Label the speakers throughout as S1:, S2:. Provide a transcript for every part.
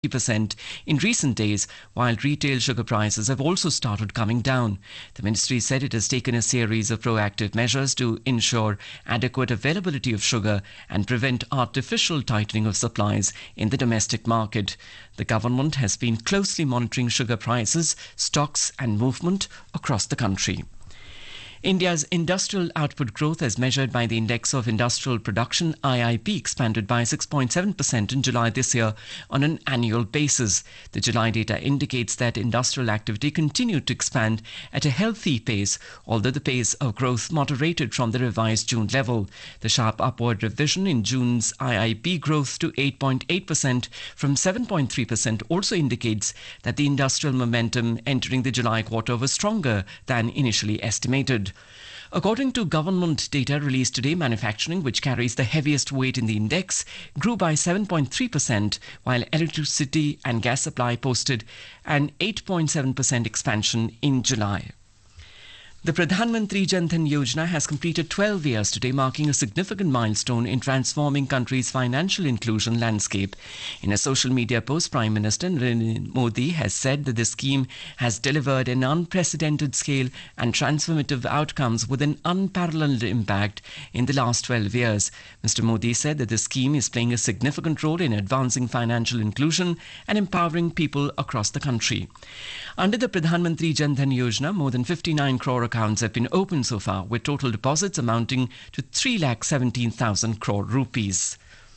S1: 50% in recent days, while retail sugar prices have also started coming down. The ministry said it has taken a series of proactive measures to ensure adequate availability of sugar and prevent artificial tightening of supplies in the domestic market. The government has been closely monitoring sugar prices, stocks and movement across the country. India's industrial output growth as measured by the Index of Industrial Production IIP expanded by 6.7% in July this year on an annual basis. The July data indicates that industrial activity continued to expand at a healthy pace, although the pace of growth moderated from the revised June level. The sharp upward revision in June's IIP growth to 8.8% from 7.3% also indicates that the industrial momentum entering the July quarter was stronger than initially estimated. According to government data released today, manufacturing, which carries the heaviest weight in the index, grew by 7.3%, while electricity and gas supply posted an 8.7% expansion in July. The Pradhan Mantri Jan Dhan Yojana has completed 12 years today, marking a significant milestone in transforming country's financial inclusion landscape. In a social media post, Prime Minister Narendra Modi has said that the scheme has delivered an unprecedented scale and transformative outcomes with an unparalleled impact in the last 12 years. Mr. Modi said that the scheme is playing a significant role in advancing financial inclusion and empowering people across the country. Under the Pradhan Mantri Jan Dhan Yojana, more than 59 crore accounts have been opened so far, with total deposits amounting to 3,17,000 crore rupees.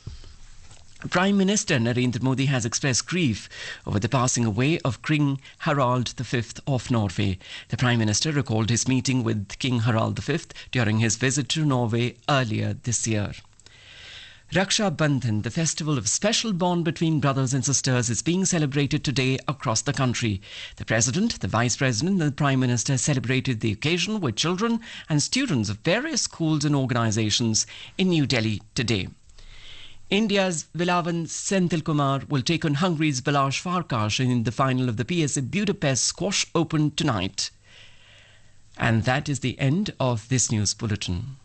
S1: Prime Minister Narendra Modi has expressed grief over the passing away of King Harald V of Norway. The Prime Minister recalled his meeting with King Harald V during his visit to Norway earlier this year. Raksha Bandhan, the festival of special bond between brothers and sisters, is being celebrated today across the country. The President, the Vice President and the Prime Minister celebrated the occasion with children and students of various schools and organizations in New Delhi today. India's Vilavan Senthilkumar will take on Hungary's Balázs Farkas in the final of the PSA Budapest Squash Open tonight. And that is the end of this news bulletin.